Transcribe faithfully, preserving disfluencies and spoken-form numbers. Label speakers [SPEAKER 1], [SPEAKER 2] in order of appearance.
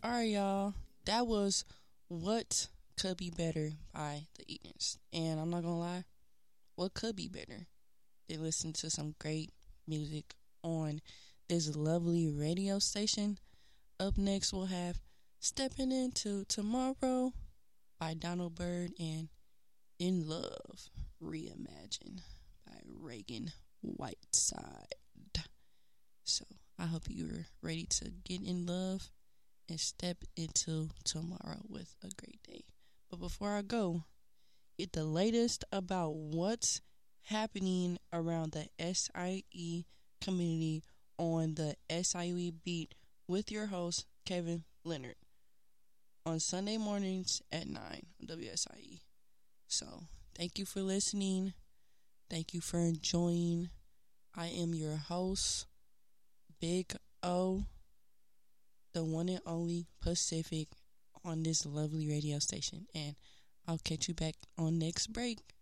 [SPEAKER 1] All right, y'all. That was What Could Be Better by The Eatons. And I'm not going to lie, what could be better? They listen to some great music on this lovely radio station. Up next, we'll have Stepping Into Tomorrow by Donald Byrd and In Love Reimagined by Reagan Whiteside. So I hope you're ready to get in love and step into tomorrow with a great day. But before I go, get the latest about what's happening around the S I E community on the S I E Beat with your host, Kevin Leonard, on Sunday mornings at nine on W S I E. So, thank you for listening. Thank you for enjoying. I am your host, Big O, the one and only Pacific on this lovely radio station. And I'll catch you back on next break.